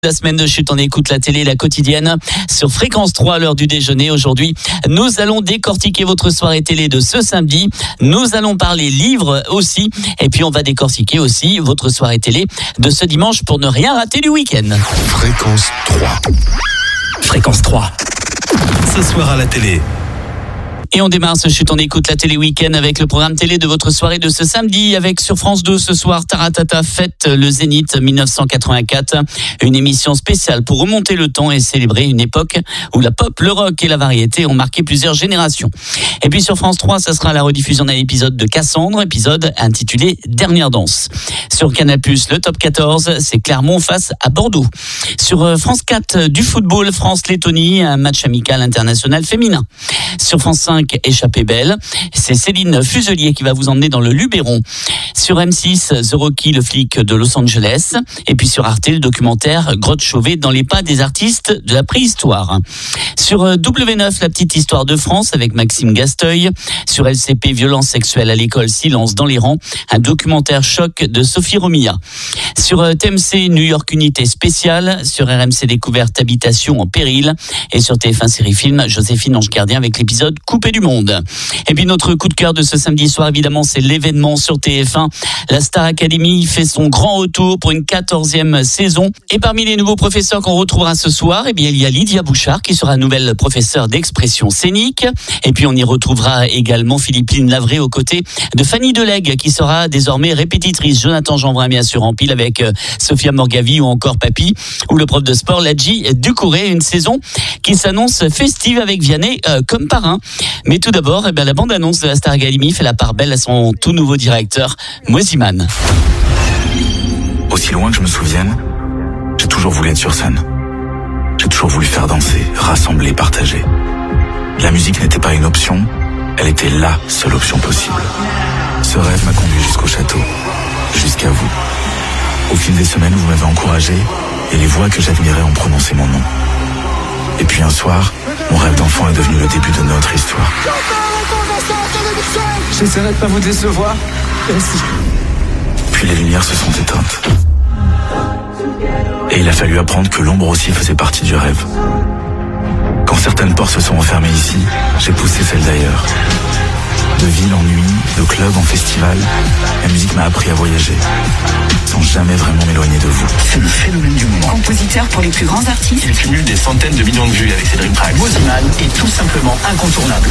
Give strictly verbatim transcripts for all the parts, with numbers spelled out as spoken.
La semaine de chute, on écoute la télé, la quotidienne sur Fréquence trois à l'heure du déjeuner. Aujourd'hui, nous allons décortiquer votre soirée télé de ce samedi. Nous allons parler livres aussi. Et puis, on va décortiquer aussi votre soirée télé de ce dimanche pour ne rien rater du week-end. Fréquence trois. Fréquence trois. Ce soir à la télé. Et on démarre ce chute, on écoute la télé week-end avec le programme télé de votre soirée de ce samedi avec sur France deux ce soir Taratata fête le Zénith dix-neuf cent quatre-vingt-quatre. Une émission spéciale pour remonter le temps et célébrer une époque où la pop, le rock et la variété ont marqué plusieurs générations. Et puis sur France trois, ça sera la rediffusion d'un épisode de Cassandre, épisode intitulé Dernière danse. Sur Canal plus, le top quatorze, c'est Clermont face à Bordeaux. Sur France quatre, du football, France-Lettonie, un match amical international féminin. Sur France cinq, Échappée belle, c'est Céline Fuselier qui va vous emmener dans le Luberon. Sur M six, The Rocky, le flic de Los Angeles. Et puis sur Arte, le documentaire Grotte Chauvet dans les pas des artistes de la préhistoire. Sur W neuf, la petite histoire de France avec Maxime Gasteuil. Sur L C P, violence sexuelle à l'école, silence dans les rangs, un documentaire choc de Sophie Romilla. Sur T M C, New York Unité spéciale. Sur R M C Découverte, habitation en péril. Et sur T F un Série Film, Joséphine Ange Gardien avec l'épisode Coupé du monde. Et puis notre coup de cœur de ce samedi soir, évidemment, c'est l'événement sur T F un. La Star Academy fait son grand retour pour une quatorzième saison. Et parmi les nouveaux professeurs qu'on retrouvera ce soir, eh bien, il y a Lydia Bouchard qui sera nouvelle professeure d'expression scénique. Et puis on y retrouvera également Philippine Lavré aux côtés de Fanny Delègue qui sera désormais répétitrice. Jonathan Jeanbrun bien sûr en pile avec Sophia Morgavi ou encore Papy ou le prof de sport Ladji Ducouré. Une saison qui s'annonce festive avec Vianney euh, comme parrain. Mais tout d'abord, eh bien, la bande-annonce de la Star Academy fait la part belle à son tout nouveau directeur, Moziman. Aussi loin que je me souvienne, j'ai toujours voulu être sur scène. J'ai toujours voulu faire danser, rassembler, partager. La musique n'était pas une option, elle était la seule option possible. Ce rêve m'a conduit jusqu'au château, jusqu'à vous. Au fil des semaines, vous m'avez encouragé et les voix que j'admirais ont prononcé mon nom. Et puis un soir, mon rêve d'enfant est devenu le début de notre histoire. J'essaierai de pas vous décevoir. Merci. Puis les lumières se sont éteintes. Et il a fallu apprendre que l'ombre aussi faisait partie du rêve. Quand certaines portes se sont refermées ici, j'ai poussé celles d'ailleurs. De ville en nuit, de club en festival, la musique m'a appris à voyager, sans jamais vraiment m'éloigner de vous. C'est le phénomène du moment. Compositeur pour les plus grands artistes. Il cumule des centaines de millions de vues avec ses Dream Tracks. Moziman est tout simplement incontournable.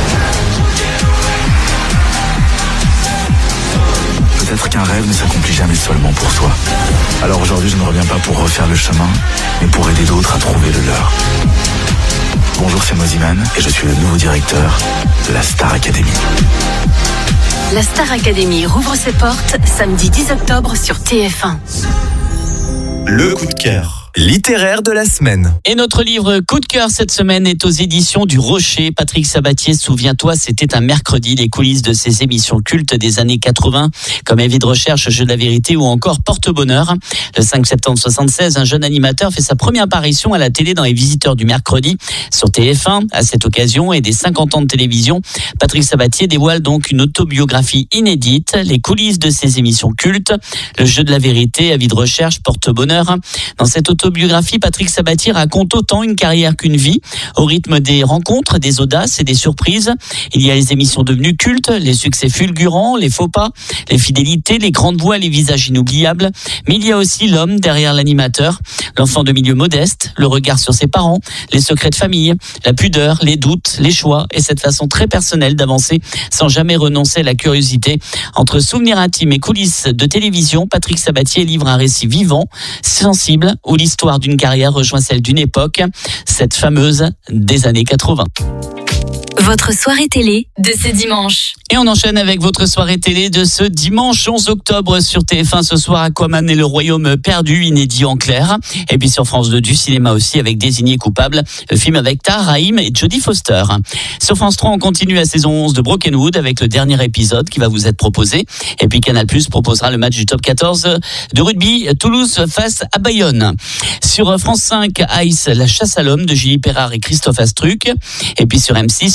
Peut-être qu'un rêve ne s'accomplit jamais seulement pour soi. Alors aujourd'hui, je ne reviens pas pour refaire le chemin, mais pour aider d'autres à trouver le leur. Bonjour, c'est Moziman et je suis le nouveau directeur de la Star Academy. La Star Academy rouvre ses portes samedi dix octobre sur T F un. Le coup de cœur littéraire de la semaine. Et notre livre coup de cœur cette semaine est aux éditions du Rocher. Patrick Sabatier, souviens-toi, c'était un mercredi, les coulisses de ces émissions cultes des années quatre-vingts, comme Avis de recherche, Jeu de la vérité ou encore Porte-bonheur. Le cinq septembre soixante-seize, un jeune animateur fait sa première apparition à la télé dans Les Visiteurs du mercredi sur T F un. À cette occasion et des cinquante ans de télévision, Patrick Sabatier dévoile donc une autobiographie inédite, les coulisses de ces émissions cultes, le Jeu de la vérité, Avis de recherche, Porte-bonheur. Dans cette autobiographie, Autobiographie, Patrick Sabatier raconte autant une carrière qu'une vie, au rythme des rencontres, des audaces et des surprises. Il y a les émissions devenues cultes, les succès fulgurants, les faux pas, les fidélités, les grandes voix, les visages inoubliables. Mais il y a aussi l'homme derrière l'animateur, l'enfant de milieu modeste, le regard sur ses parents, les secrets de famille, la pudeur, les doutes, les choix et cette façon très personnelle d'avancer sans jamais renoncer à la curiosité. Entre souvenirs intimes et coulisses de télévision, Patrick Sabatier livre un récit vivant, sensible, où l'histoire L'histoire d'une carrière rejoint celle d'une époque, cette fameuse des années quatre-vingts. Votre soirée télé de ce dimanche. Et on enchaîne avec votre soirée télé de ce dimanche onze octobre sur T F un. Ce soir, Aquaman et le Royaume perdu, inédit en clair. Et puis sur France deux, du cinéma aussi avec Désigné coupable, le film avec Tahar Rahim et Jodie Foster. Sur France trois, on continue la saison onze de Brokenwood avec le dernier épisode qui va vous être proposé. Et puis Canal plus, proposera le match du top quatorze de rugby, Toulouse face à Bayonne. Sur France cinq, Ice, la chasse à l'homme de Julie Perrard et Christophe Astruc. Et puis sur M six,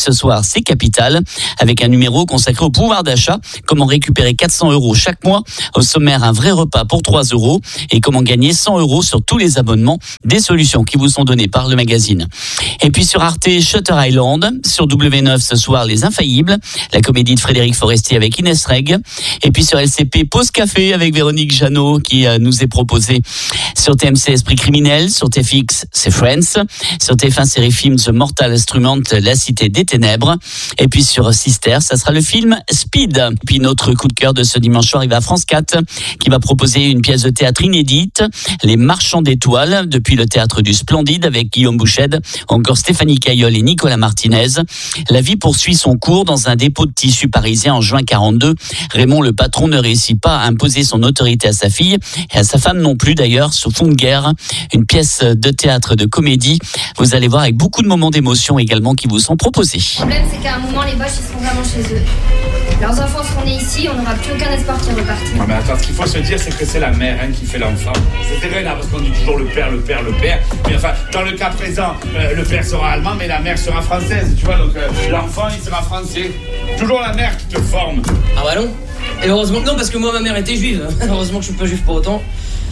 ce soir, c'est Capital, avec un numéro consacré au pouvoir d'achat, comment récupérer quatre cents euros chaque mois. Au sommaire, un vrai repas pour trois euros et comment gagner cent euros sur tous les abonnements. Des solutions qui vous sont données par le magazine. Et puis sur Arte, Shutter Island. Sur W neuf ce soir, Les Infaillibles, la comédie de Frédéric Forestier avec Inès Reg. Et puis sur L C P, Pause Café avec Véronique Jeannot qui euh, nous est proposée. Sur T M C, Esprit Criminel. Sur T F X, c'est Friends. Sur T F un, série film The Mortal Instrument, La Cité des Ténèbres. Et puis sur Sister, ça sera le film Speed. Puis notre coup de cœur de ce dimanche soir, il va à France quatre qui va proposer une pièce de théâtre inédite, Les Marchands d'étoiles, depuis le théâtre du Splendide avec Guillaume Bouched, encore Stéphanie Caillol et Nicolas Martinez. La vie poursuit son cours dans un dépôt de tissu parisien en juin quarante-deux. Raymond, le patron, ne réussit pas à imposer son autorité à sa fille et à sa femme non plus d'ailleurs, sous fond de guerre. Une pièce de théâtre de comédie. Vous allez voir avec beaucoup de moments d'émotion également qui vous sont proposés. Le problème, c'est qu'à un moment, les Boches, ils seront vraiment chez eux. Leurs enfants seront nés ici, on n'aura plus aucun espoir qu'ils repartent. Non mais attends, ce qu'il faut se dire, c'est que c'est la mère hein, qui fait l'enfant. C'est vrai là, parce qu'on dit toujours le père, le père, le père. Mais enfin, dans le cas présent, euh, le père sera allemand, mais la mère sera française, tu vois. Donc euh, l'enfant, il sera français. Toujours la mère qui te forme. Ah bah non. Et heureusement que non, parce que moi, ma mère était juive. Heureusement que je suis pas juif pour autant.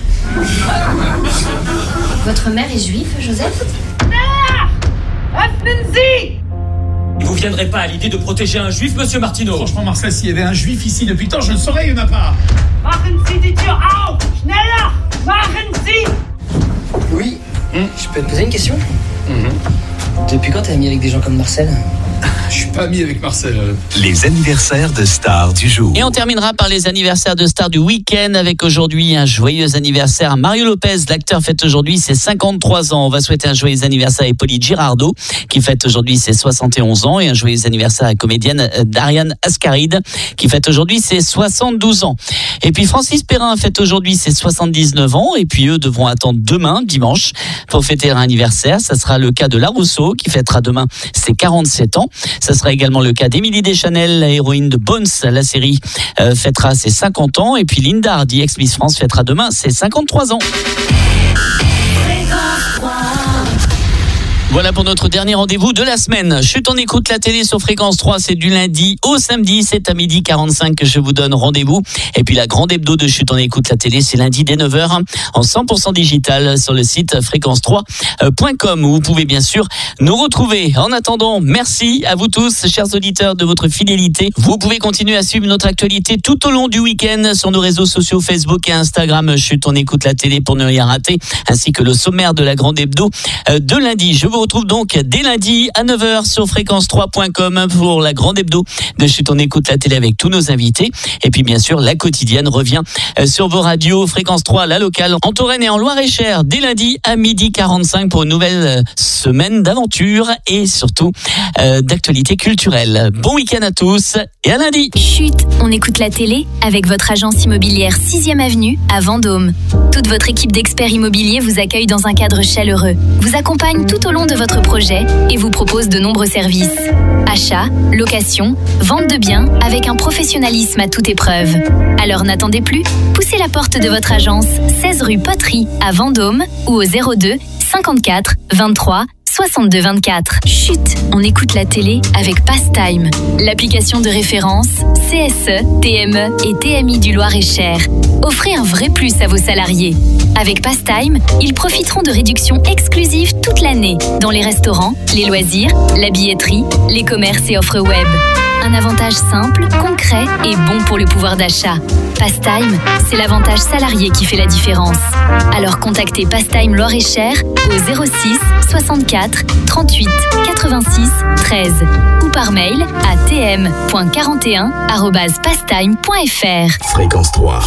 Votre mère est juive, Joseph ? Vous viendrez pas à l'idée de protéger un juif, monsieur Martineau? Franchement, Marcel, s'il y avait un juif ici depuis le temps, je le saurais, il n'y en a pas. Oui. Mmh. Je peux te poser une question? Mmh. Depuis quand t'es ami avec des gens comme Marcel? Je suis pas ami avec Marcel. Les anniversaires de stars du jour. Et on terminera par les anniversaires de stars du week-end avec aujourd'hui un joyeux anniversaire à Mario Lopez. L'acteur fête aujourd'hui ses cinquante-trois ans. On va souhaiter un joyeux anniversaire à Hippolyte Girardot qui fête aujourd'hui ses soixante et onze ans et un joyeux anniversaire à la comédienne Darian Ascaride qui fête aujourd'hui ses soixante-douze ans. Et puis Francis Perrin fête aujourd'hui ses soixante-dix-neuf ans et puis eux devront attendre demain, dimanche, pour fêter leur anniversaire. Ça sera le cas de La Rousseau qui fêtera demain ses quarante-sept ans. Ça sera également le cas d'Émilie Deschanel, la héroïne de Bones, la série, euh, fêtera ses cinquante ans. Et puis Linda Hardy, ex-Miss France, fêtera demain ses cinquante-trois ans. Voilà pour notre dernier rendez-vous de la semaine. Chut, on écoute la télé sur Fréquence trois, c'est du lundi au samedi, c'est à midi quarante-cinq que je vous donne rendez-vous. Et puis la grande hebdo de Chut, on écoute la télé, c'est lundi dès neuf heures en cent pour cent digital sur le site fréquence trois point com où vous pouvez bien sûr nous retrouver. En attendant, merci à vous tous, chers auditeurs, de votre fidélité. Vous pouvez continuer à suivre notre actualité tout au long du week-end sur nos réseaux sociaux Facebook et Instagram. Chut, on écoute la télé pour ne rien rater, ainsi que le sommaire de la grande hebdo de lundi. Je vous retrouve donc dès lundi à neuf heures sur fréquence trois point com pour la grande hebdo de Chut, on écoute la télé avec tous nos invités. Et puis bien sûr, la quotidienne revient sur vos radios Fréquence trois, la locale en Touraine et en Loire-et-Cher dès lundi à midi quarante-cinq pour une nouvelle semaine d'aventure et surtout euh, d'actualité culturelle. Bon week-end à tous et à lundi. Chut, on écoute la télé avec votre agence immobilière sixième avenue à Vendôme. Toute votre équipe d'experts immobiliers vous accueille dans un cadre chaleureux, vous accompagne tout au long de votre projet et vous propose de nombreux services. Achat, location, vente de biens avec un professionnalisme à toute épreuve. Alors n'attendez plus, poussez la porte de votre agence seize rue Poterie à Vendôme ou au zéro deux cinquante-quatre vingt-trois soixante-deux vingt-quatre. Chut, on écoute la télé avec Pastime, l'application de référence C S E, T M E et T M I du Loir-et-Cher. Offrez un vrai plus à vos salariés. Avec Pastime, ils profiteront de réductions exclusives toute l'année dans les restaurants, les loisirs, la billetterie, les commerces et offres web. Un avantage simple, concret et bon pour le pouvoir d'achat. Pastime, c'est l'avantage salarié qui fait la différence. Alors contactez Pastime Loir-et-Cher au zéro six soixante-quatre trente-huit quatre-vingt-six treize ou par mail à t m point quarante et un arobase pastime point f r. Fréquence trois.